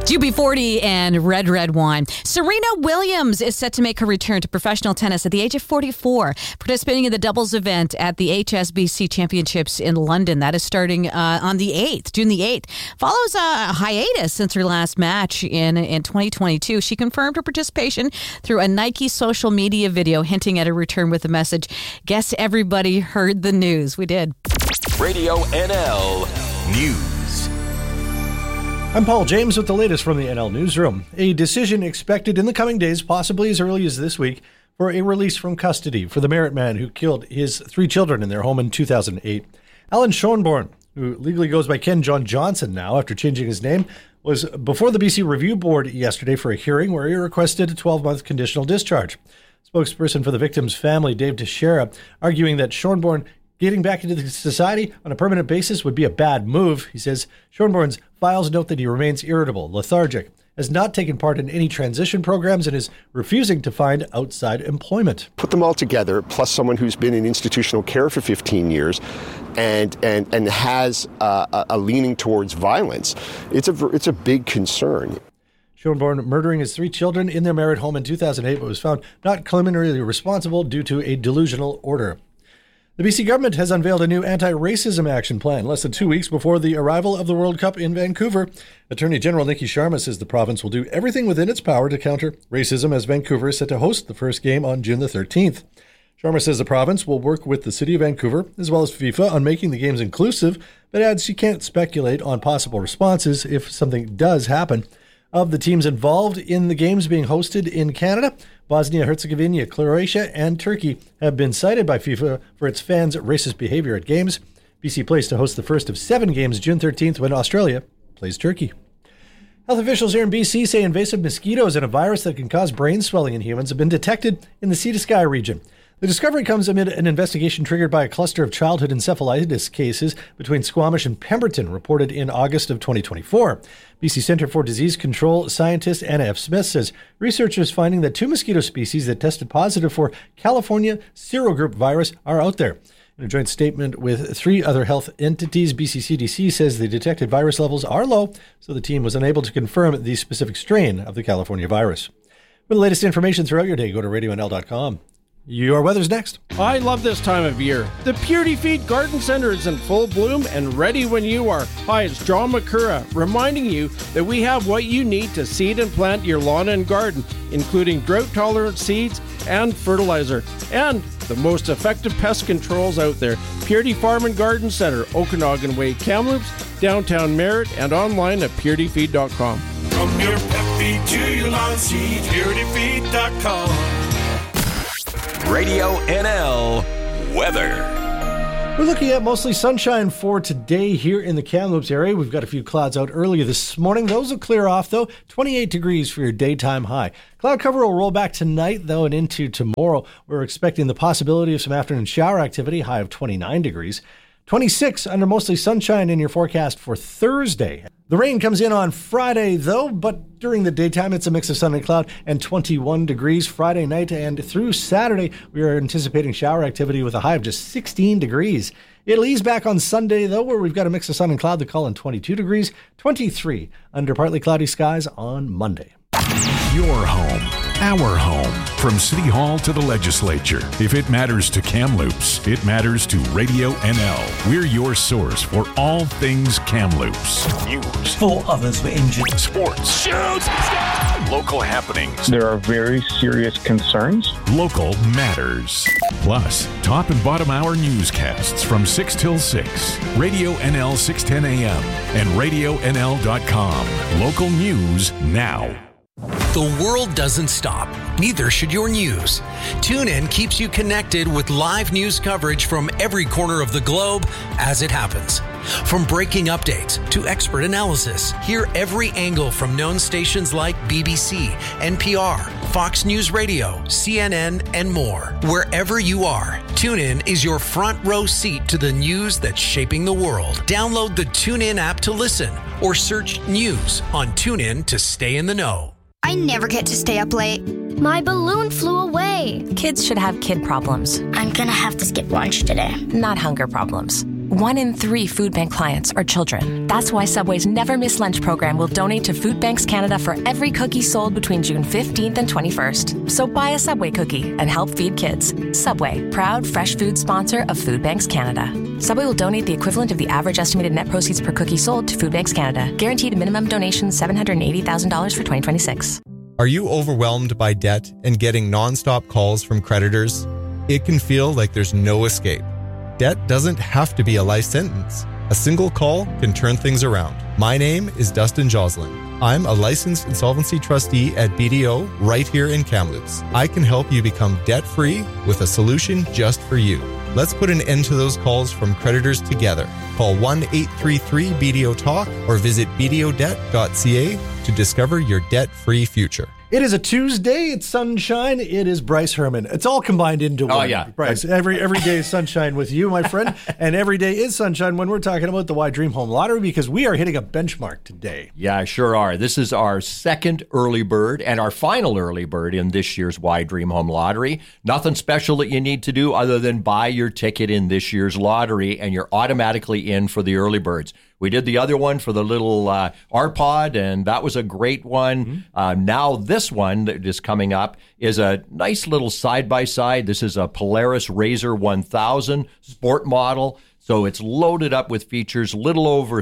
UB40 and Red Wine. Serena Williams is set to make her return to professional tennis at the age of 44, participating in the doubles event at the HSBC Championships in London. That is starting on the 8th, June the 8th. Follows a hiatus since her last match in 2022. She confirmed her participation through a Nike social media video hinting at a return with the message, "Guess everybody heard the news." We did. Radio NL News. I'm Paul James with the latest from the NL Newsroom. A decision expected in the coming days, possibly as early as this week, for a release from custody for the Merritt man who killed his 3 children in their home in 2008. Alan Schoenborn, who legally goes by Ken John Johnson now after changing his name, was before the BC Review Board yesterday for a hearing where he requested a 12-month conditional discharge. Spokesperson for the victim's family, Dave Teixeira, arguing that Schoenborn getting back into the society on a permanent basis would be a bad move. He says Schoenborn's files note that he remains irritable, lethargic, has not taken part in any transition programs, and is refusing to find outside employment. Put them all together, plus someone who's been in institutional care for 15 years and has a leaning towards violence, it's a big concern. Schoenborn murdering his 3 children in their Merritt home in 2008, but was found not criminally responsible due to a delusional order. The BC government has unveiled a new anti-racism action plan less than 2 weeks before the arrival of the World Cup in Vancouver. Attorney General Nikki Sharma says the province will do everything within its power to counter racism as Vancouver is set to host the first game on June the 13th. Sharma says the province will work with the City of Vancouver as well as FIFA on making the games inclusive, but adds she can't speculate on possible responses if something does happen. Of the teams involved in the games being hosted in Canada, Bosnia-Herzegovina, Croatia, and Turkey have been cited by FIFA for its fans' racist behavior at games. BC plays to host the first of 7 games June 13th when Australia plays Turkey. Health officials here in BC say invasive mosquitoes and a virus that can cause brain swelling in humans have been detected in the Sea to Sky region. The discovery comes amid an investigation triggered by a cluster of childhood encephalitis cases between Squamish and Pemberton reported in August of 2024. BC Centre for Disease Control scientist Anna F. Smith says researchers finding that 2 mosquito species that tested positive for California serogroup virus are out there. In a joint statement with 3 other health entities, BC CDC says the detected virus levels are low, so the team was unable to confirm the specific strain of the California virus. For the latest information throughout your day, go to radionl.com. Your weather's next. I love this time of year. The Purity Feed Garden Center is in full bloom and ready when you are. Hi, it's John McCurra, reminding you that we have what you need to seed and plant your lawn and garden, including drought-tolerant seeds and fertilizer, and the most effective pest controls out there. Purity Farm and Garden Center, Okanagan Way, Kamloops, downtown Merritt, and online at purityfeed.com. From your pet feed to your lawn seed, purityfeed.com. Radio NL weather. We're looking at mostly sunshine for today here in the Kamloops area. We've got a few clouds out earlier this morning. Those will clear off, though. 28 degrees for your daytime high. Cloud cover will roll back tonight, though, and into tomorrow. We're expecting the possibility of some afternoon shower activity, high of 29 degrees. 26 under mostly sunshine in your forecast for Thursday. The rain comes in on Friday, though, but during the daytime, it's a mix of sun and cloud, and 21 degrees Friday night. And through Saturday, we are anticipating shower activity with a high of just 16 degrees. It'll ease back on Sunday, though, where we've got a mix of sun and cloud, the call in 22 degrees, 23 under partly cloudy skies on Monday. Your home, our home. From City Hall to the legislature. If it matters to Kamloops, it matters to Radio NL. We're your source for all things Kamloops. News. 4 others were injured. Sports. Shoots! Local happenings. There are very serious concerns. Local matters. Plus, top and bottom hour newscasts from 6 till 6. Radio NL 610 AM and RadioNL.com. Local news now. The world doesn't stop. Neither should your news. TuneIn keeps you connected with live news coverage from every corner of the globe as it happens. From breaking updates to expert analysis, hear every angle from known stations like BBC, NPR, Fox News Radio, CNN, and more. Wherever you are, TuneIn is your front row seat to the news that's shaping the world. Download the TuneIn app to listen or search news on TuneIn to stay in the know. I never get to stay up late. My balloon flew away. Kids should have kid problems. I'm gonna have to skip lunch today. Not hunger problems. 1 in 3 food bank clients are children. That's why Subway's Never Miss Lunch program will donate to Food Banks Canada for every cookie sold between June 15th and 21st. So buy a Subway cookie and help feed kids. Subway, proud fresh food sponsor of Food Banks Canada. Subway will donate the equivalent of the average estimated net proceeds per cookie sold to Food Banks Canada. Guaranteed minimum donation $780,000 for 2026. Are you overwhelmed by debt and getting nonstop calls from creditors? It can feel like there's no escape. Debt doesn't have to be a life sentence. A single call can turn things around. My name is Dustin Joslin. I'm a licensed insolvency trustee at BDO right here in Kamloops. I can help you become debt-free with a solution just for you. Let's put an end to those calls from creditors together. Call 1-833-BDO-TALK or visit bdodebt.ca to discover your debt-free future. It is a Tuesday. It's sunshine. It is Bryce Herman. It's all combined into one. Oh, yeah. Bryce, every day is sunshine with you, my friend. And every day is sunshine when we're talking about the Y Dream Home Lottery because we are hitting a benchmark today. Yeah, sure are. This is our second early bird and our final early bird in this year's Y Dream Home Lottery. Nothing special that you need to do other than buy your ticket in this year's lottery and you're automatically in for the early birds. We did the other one for the little R-Pod, and that was a great one. Now this one that is coming up is a nice little side-by-side. This is a Polaris Razor 1000 sport model. So it's loaded up with features, little over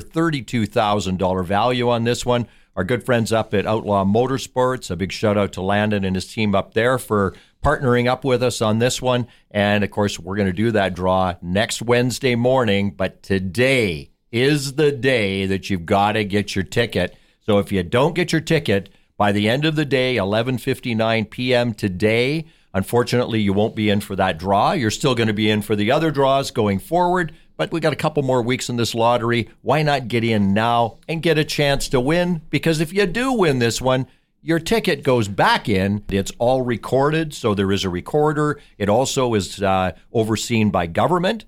$32,000 value on this one. Our good friends up at Outlaw Motorsports, a big shout out to Landon and his team up there for partnering up with us on this one. And of course, we're going to do that draw next Wednesday morning, but today is the day that you've got to get your ticket. So if you don't get your ticket by the end of the day, 11:59 p.m. today, unfortunately, you won't be in for that draw. You're still going to be in for the other draws going forward, but we got a couple more weeks in this lottery. Why not get in now and get a chance to win? Because if you do win this one, your ticket goes back in. It's all recorded, so there is a recorder. It also is overseen by government.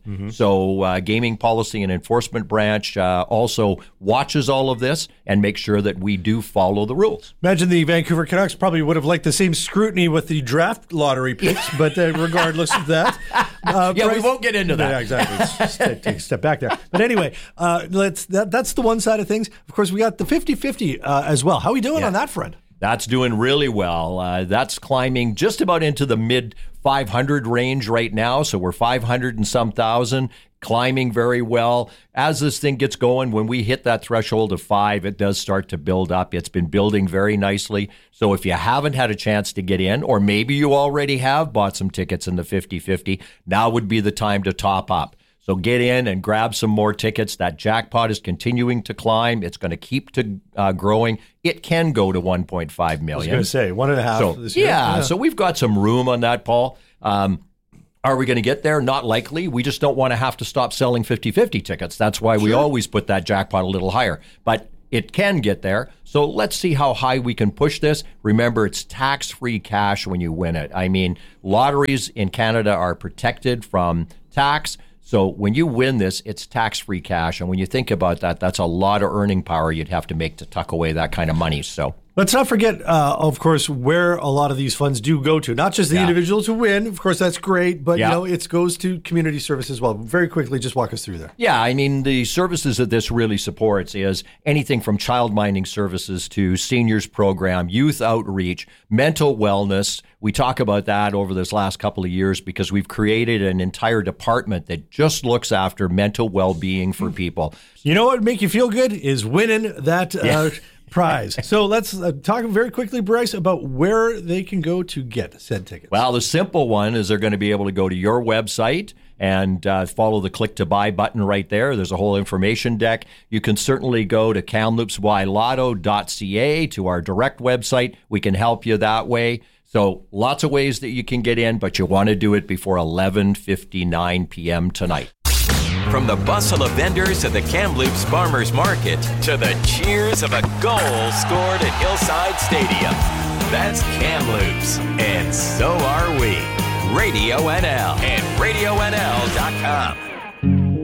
So Gaming Policy and Enforcement Branch also watches all of this and makes sure that we do follow the rules. Imagine the Vancouver Canucks probably would have liked the same scrutiny with the draft lottery picks, but regardless of that. Yeah, we won't get into that. Yeah, exactly. Let's take a step back there. But anyway, that's the one side of things. Of course, we got the 50-50 as well. How are we doing on that front? That's doing really well. That's climbing just about into the mid 500 range right now. So we're 500 and some thousand, climbing very well. As this thing gets going, when we hit that threshold of 5, it does start to build up. It's been building very nicely. So if you haven't had a chance to get in, or maybe you already have bought some tickets in the 50-50, now would be the time to top up. So get in and grab some more tickets. That jackpot is continuing to climb. It's going to keep growing. It can go to 1.5 million. I was going to say 1.5 this year. Yeah, so we've got some room on that, Paul. Are we going to get there? Not likely. We just don't want to have to stop selling 50-50 tickets. That's why we always put that jackpot a little higher. But it can get there. So let's see how high we can push this. Remember, it's tax-free cash when you win it. I mean, lotteries in Canada are protected from tax. So when you win this, it's tax-free cash. And when you think about that, that's a lot of earning power you'd have to make to tuck away that kind of money. So let's not forget, of course, where a lot of these funds do go to. Not just the individuals who win. Of course, that's great. But, you know, it goes to community service as well. Very quickly, just walk us through there. Yeah, I mean, the services that this really supports is anything from child minding services to seniors program, youth outreach, mental wellness. We talk about that over this last couple of years because we've created an entire department that just looks after mental well-being for people. You know what would make you feel good is winning that prize. So let's talk very quickly, Bryce, about where they can go to get said tickets. Well, the simple one is they're going to be able to go to your website and follow the click to buy button right there. There's a whole information deck. You can certainly go to kamloopsylotto.ca to our direct website. We can help you that way. So lots of ways that you can get in, but you want to do it before 11:59 p.m. tonight. From the bustle of vendors at the Kamloops Farmers Market to the cheers of a goal scored at Hillside Stadium. That's Kamloops, and so are we. Radio NL and RadioNL.com.